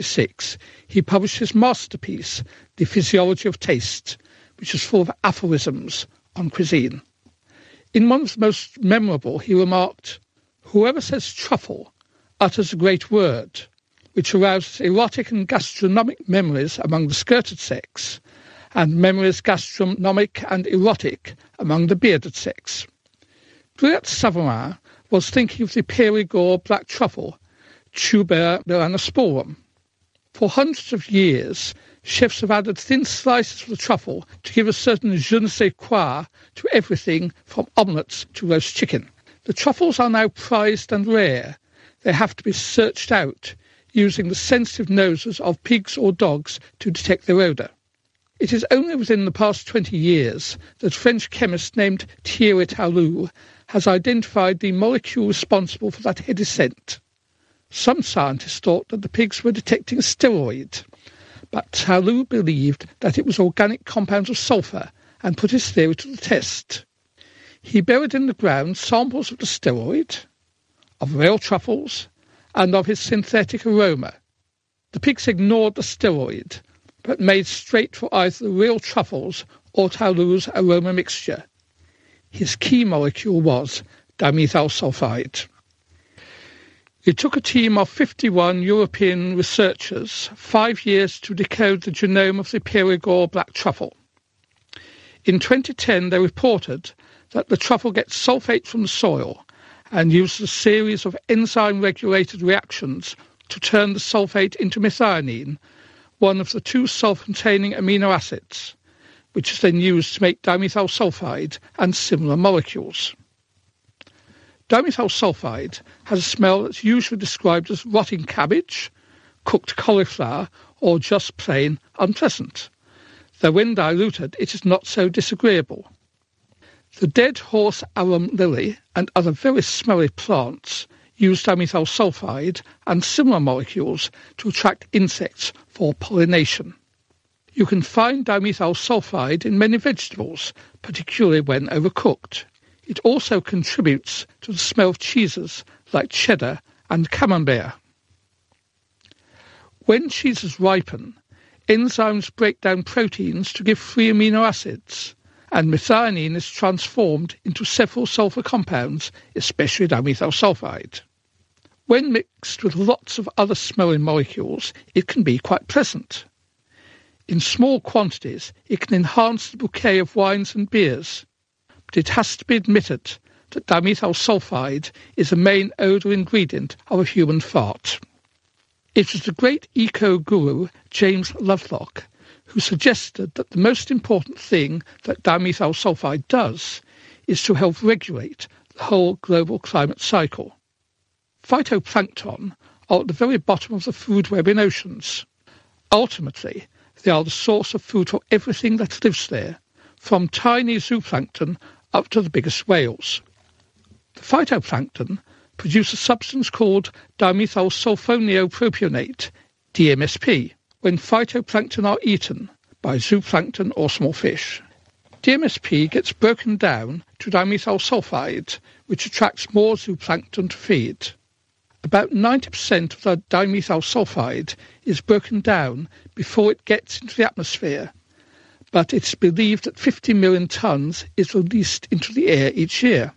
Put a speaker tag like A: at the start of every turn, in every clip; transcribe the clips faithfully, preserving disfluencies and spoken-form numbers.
A: six, he published his masterpiece, The Physiology of Taste, which is full of aphorisms on cuisine. In one of the most memorable, he remarked, "Whoever says truffle utters a great word, which arouses erotic and gastronomic memories among the skirted sex, and memories gastronomic and erotic among the bearded sex." Brillat Savarin was thinking of the Périgord black truffle, Tuber melanosporum. For hundreds of years, chefs have added thin slices of the truffle to give a certain je ne sais quoi to everything from omelettes to roast chicken. The truffles are now prized and rare. They have to be searched out using the sensitive noses of pigs or dogs to detect their odour. It is only within the past twenty years that a French chemist named Thierry Talou has identified the molecule responsible for that heady scent. Some scientists thought that the pigs were detecting a steroid, but Talou believed that it was organic compounds of sulphur and put his theory to the test. He buried in the ground samples of the steroid, of real truffles, and of his synthetic aroma. The pigs ignored the steroid, but made straight for either the real truffles or Talou's aroma mixture. His key molecule was dimethyl sulfide. It took a team of fifty-one European researchers five years to decode the genome of the Périgord black truffle. In twenty ten, they reported that the truffle gets sulfate from the soil and uses a series of enzyme-regulated reactions to turn the sulfate into methionine, one of the two sulfur-containing amino acids, which is then used to make dimethyl sulfide and similar molecules. Dimethyl sulfide has a smell that's usually described as rotting cabbage, cooked cauliflower, or just plain unpleasant, though when diluted it is not so disagreeable. The dead horse arum lily and other very smelly plants use dimethyl sulfide and similar molecules to attract insects for pollination. You can find dimethyl sulfide in many vegetables, particularly when overcooked. It also contributes to the smell of cheeses like cheddar and camembert. When cheeses ripen, enzymes break down proteins to give free amino acids, and methionine is transformed into several sulfur compounds, especially dimethyl sulfide. When mixed with lots of other smelling molecules, it can be quite pleasant. In small quantities, it can enhance the bouquet of wines and beers, but it has to be admitted that dimethyl sulfide is the main odour ingredient of a human fart. It was the great eco-guru James Lovelock who suggested that the most important thing that dimethyl sulfide does is to help regulate the whole global climate cycle. Phytoplankton are at the very bottom of the food web in oceans. Ultimately, they are the source of food for everything that lives there, from tiny zooplankton up to the biggest whales. The phytoplankton produce a substance called dimethyl sulfonneopropionate, D M S P, when phytoplankton are eaten by zooplankton or small fish. D M S P gets broken down to dimethyl sulfide, which attracts more zooplankton to feed. About ninety percent of the dimethyl sulfide is broken down before it gets into the atmosphere, but it's believed that fifty million tonnes is released into the air each year.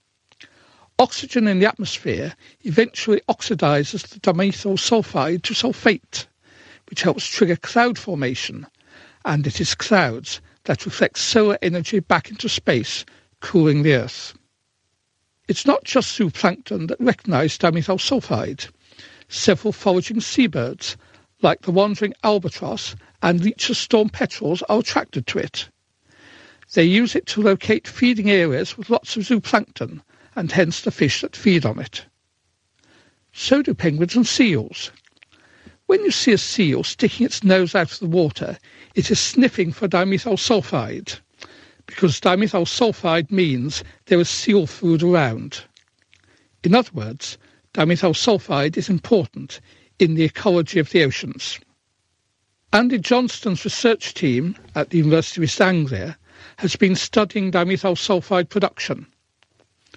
A: Oxygen in the atmosphere eventually oxidizes the dimethyl sulfide to sulfate, which helps trigger cloud formation, and it is clouds that reflect solar energy back into space, cooling the Earth. It's not just zooplankton that recognise dimethyl sulfide. Several foraging seabirds, like the wandering albatross and Leach's storm petrels, are attracted to it. They use it to locate feeding areas with lots of zooplankton, and hence the fish that feed on it. So do penguins and seals. When you see a seal sticking its nose out of the water, it is sniffing for dimethyl sulfide, because dimethyl sulfide means there is seal food around. In other words, dimethyl sulfide is important in the ecology of the oceans. Andy Johnston's research team at the University of East Anglia has been studying dimethyl sulfide production.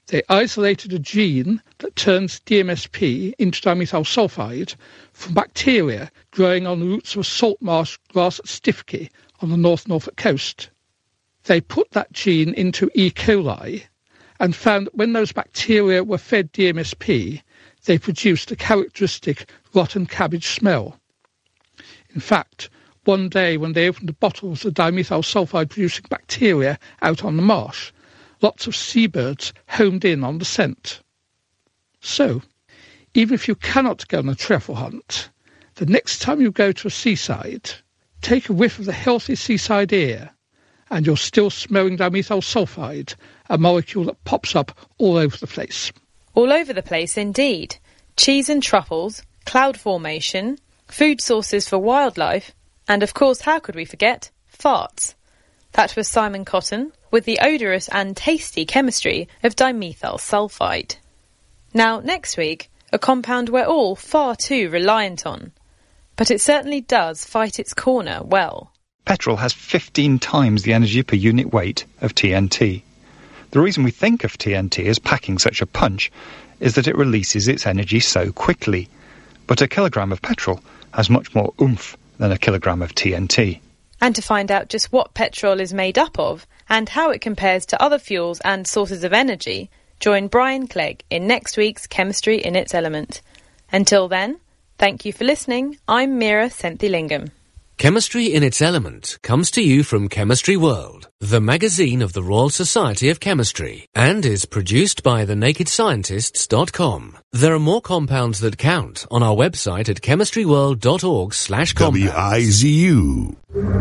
A: They isolated a gene that turns D M S P into dimethyl sulfide from bacteria growing on the roots of a salt marsh grass at Stiffkey on the North Norfolk coast. They put that gene into E. coli and found that when those bacteria were fed D M S P, they produced a characteristic rotten cabbage smell. In fact, one day when they opened the bottles of dimethyl sulfide producing bacteria out on the marsh, lots of seabirds homed in on the scent. So, even if you cannot go on a truffle hunt, the next time you go to a seaside, take a whiff of the healthy seaside air, and you're still smelling dimethyl sulfide, a molecule that pops up all over the place.
B: All over the place indeed. Cheese and truffles, cloud formation, food sources for wildlife, and of course, how could we forget, farts. That was Simon Cotton with the odorous and tasty chemistry of dimethyl sulfide. Now, next week, a compound we're all far too reliant on, but it certainly does fight its corner well.
C: Petrol has fifteen times the energy per unit weight of T N T. The reason we think of T N T as packing such a punch is that it releases its energy so quickly, but a kilogram of petrol has much more oomph than a kilogram of T N T.
B: And to find out just what petrol is made up of and how it compares to other fuels and sources of energy, join Brian Clegg in next week's Chemistry in its Element. Until then, thank you for listening. I'm Meera Senthilingam.
D: Chemistry in its Element comes to you from Chemistry World, the magazine of the Royal Society of Chemistry, and is produced by the naked scientists dot com. There are more compounds that count on our website at chemistry world dot org slash compounds.
E: W I Z U.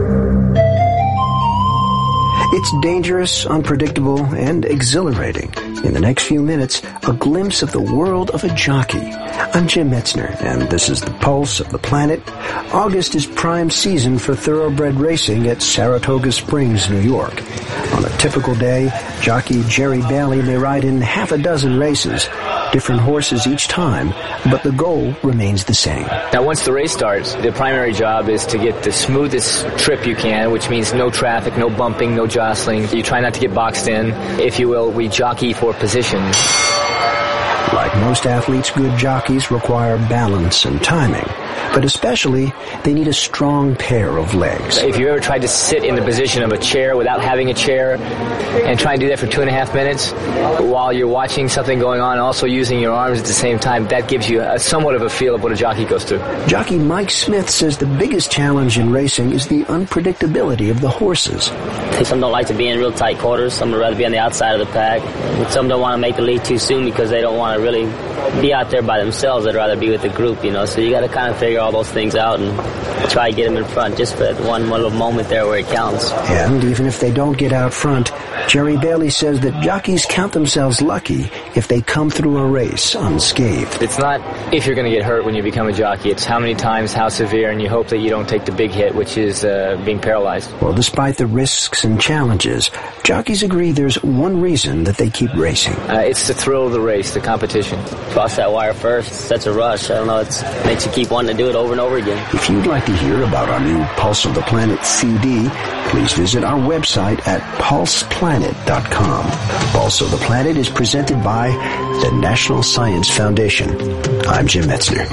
F: It's dangerous, unpredictable, and exhilarating. In the next few minutes, a glimpse of the world of a jockey. I'm Jim Metzner, and this is the Pulse of the Planet. August is prime season for thoroughbred racing at Saratoga Springs, New York. On a typical day, jockey Jerry Bailey may ride in half a dozen races, different horses each time, but the goal remains the same.
G: Now, once the race starts, the primary job is to get the smoothest trip you can, which means no traffic, no bumping, no jostling. You try not to get boxed in. If you will, we jockey for position.
F: Like most athletes, good jockeys require balance and timing. But especially, they need a strong pair of legs.
G: If you ever tried to sit in the position of a chair without having a chair and try and do that for two and a half minutes while you're watching something going on, also using your arms at the same time, that gives you a, somewhat of a feel of what a jockey goes through.
F: Jockey Mike Smith says the biggest challenge in racing is the unpredictability of the horses.
H: Some don't like to be in real tight quarters. Some would rather be on the outside of the pack. Some don't want to make the lead too soon because they don't want to really be out there by themselves. They'd rather be with the group, you know. So you got to kind of figure all those things out and try to get them in front just for that one, one little moment there where it counts.
F: And even if they don't get out front, Jerry Bailey says that jockeys count themselves lucky if they come through a race unscathed.
G: It's not if you're going to get hurt when you become a jockey. It's how many times, how severe, and you hope that you don't take the big hit, which is uh, being paralyzed.
F: Well, despite the risks and challenges, jockeys agree there's one reason that they keep racing.
G: Uh, it's the thrill of the race, the competition.
H: Cross that wire first, sets a rush. I don't know, it makes you keep wanting to do it over and over again.
F: If you'd like to hear about our new Pulse of the Planet C D, please visit our website at pulse planet dot com. Pulse of the Planet is presented by the National Science Foundation. I'm Jim Metzner.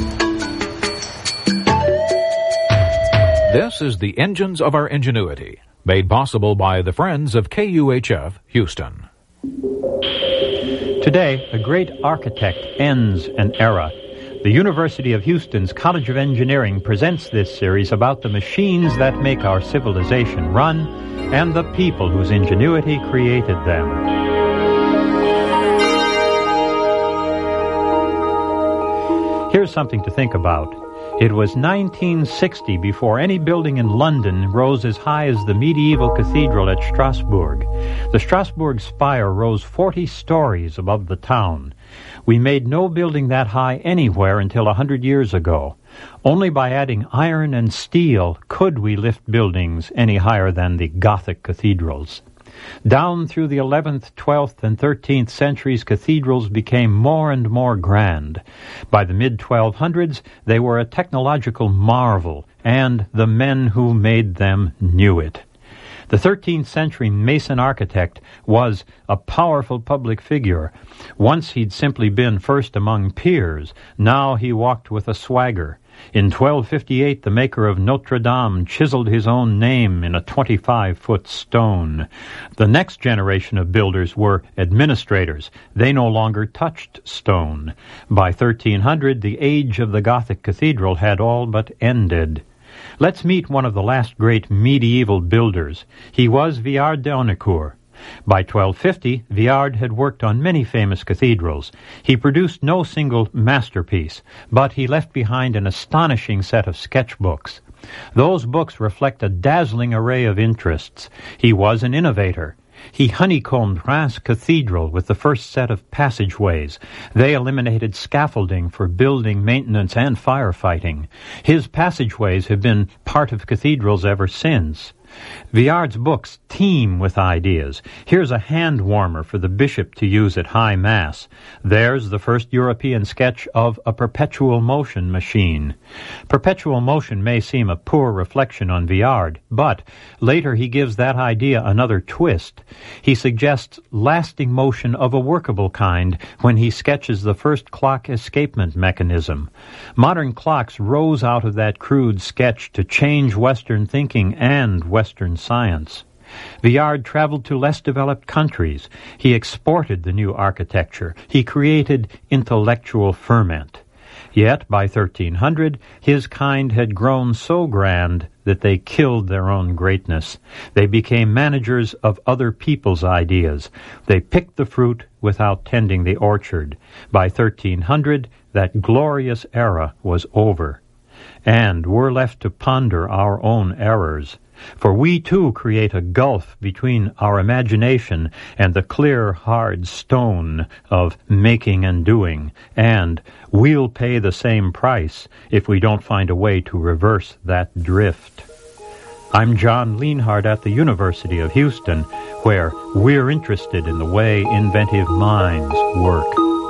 I: This is the Engines of Our Ingenuity, made possible by the Friends of K U H F Houston.
J: Today, a great architect ends an era. The University of Houston's College of Engineering presents this series about the machines that make our civilization run and the people whose ingenuity created them. Here's something to think about. It was nineteen sixty before any building in London rose as high as the medieval cathedral at Strasbourg. The Strasbourg spire rose forty stories above the town. We made no building that high anywhere until a hundred years ago. Only by adding iron and steel could we lift buildings any higher than the Gothic cathedrals. Down through the eleventh, twelfth, and thirteenth centuries, cathedrals became more and more grand. By the mid twelve hundreds, they were a technological marvel, and the men who made them knew it. The thirteenth century Mason architect was a powerful public figure. Once he'd simply been first among peers. Now he walked with a swagger. In twelve fifty-eight, the maker of Notre Dame chiseled his own name in a twenty-five-foot stone. The next generation of builders were administrators. They no longer touched stone. By thirteen hundred, the age of the Gothic cathedral had all but ended. Let's meet one of the last great medieval builders. He was Villard d'Honnecourt. By twelve fifty, Villard had worked on many famous cathedrals. He produced no single masterpiece, but he left behind an astonishing set of sketchbooks. Those books reflect a dazzling array of interests. He was an innovator. He honeycombed Reims Cathedral with the first set of passageways. They eliminated scaffolding for building, maintenance, and firefighting. His passageways have been part of cathedrals ever since. Villard's books teem with ideas. Here's a hand warmer for the bishop to use at High Mass. There's the first European sketch of a perpetual motion machine. Perpetual motion may seem a poor reflection on Villard, but later he gives that idea another twist. He suggests lasting motion of a workable kind when he sketches the first clock escapement mechanism. Modern clocks rose out of that crude sketch to change Western thinking and Western science. Villard traveled to less developed countries. He exported the new architecture. He created intellectual ferment. Yet, by thirteen hundred, his kind had grown so grand that they killed their own greatness. They became managers of other people's ideas. They picked the fruit without tending the orchard. By thirteen hundred, that glorious era was over. And we're left to ponder our own errors. For we too create a gulf between our imagination and the clear, hard stone of making and doing, and we'll pay the same price if we don't find a way to reverse that drift. I'm John Lienhard at the University of Houston, where we're interested in the way inventive minds work.